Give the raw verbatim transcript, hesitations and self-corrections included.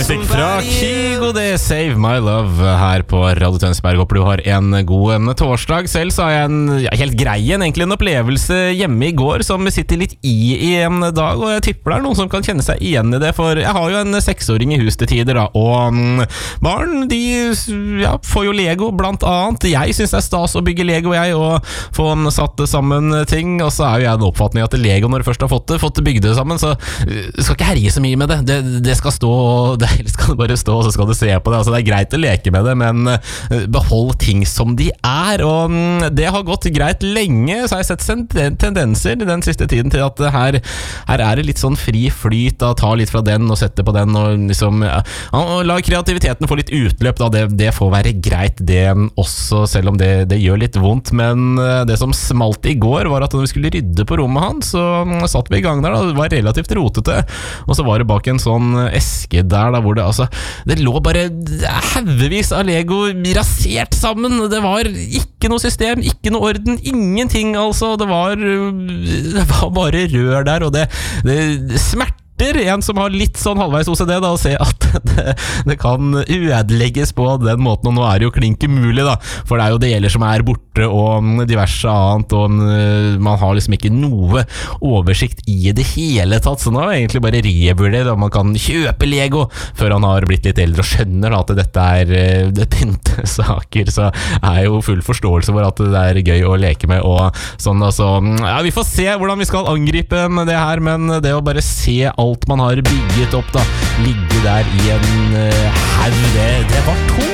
musikk fra Kygo, det Save My Love her på Radio Tønsberg. Håper du har en god en torsdag. Selv så har jeg en ja, helt grei en, egentlig en opplevelse hjemme i går som sitter litt i i en dag, og jeg tipper det er noen som kan kjenne seg igjen i det, for jeg har jo en seksåring i hus til tider da, og um, barn, de ja, får jo Lego blant annet. Jeg synes det er stas å bygge Lego, jeg, og få satt sammen ting, og så er jo jeg en oppfatning at Lego, når du først har fått det, fått det bygd det sammen, så skal ikke herje så mye med det. Det, det skal stå, det skal bare stå, og så skal du se på det. Altså, det er greit å leke med det, men behold ting som de er. Og det har gått greit lenge, så har jeg sett tendenser den siste tiden til at her, her er det litt sånn fri flyt, da, ta litt fra den og sette på den, og liksom, ja, og la kreativiteten få litt utløp, da. Det, det får være greit det også, selv om det, det gjør litt vondt. Men det som smalt i går var at når vi skulle rydde på rommet hans, så satt vi i gang der, da. Det var relativt rotete, og så var det bak en sånn eske der da, hvor det altså det lå bare haugevis av Lego rasert sammen. Det var ikke noe system, ikke noe orden, ingenting altså. Det var, det var bare rør der, og det, det smerter en som har litt sånn halvveis O C D da, å se at det, det kan ødelegges på den måten, og nå er det jo klink umulig da, for det er jo deler som er borte og diverse annet, og man har liksom ikke noe oversikt i det hele tatt, så nå er det egentlig bare revurdert om man kan kjøpe Lego før han har blitt litt eldre og skjønner da, at dette er det pyntesaker, så er jo full forståelse for at det er gøy å leke med og sånn, altså. Ja, vi får se hvordan vi skal angripe det her, men det å bare se alt man har bygget opp da, ligge der i en uh, haug, det, det var to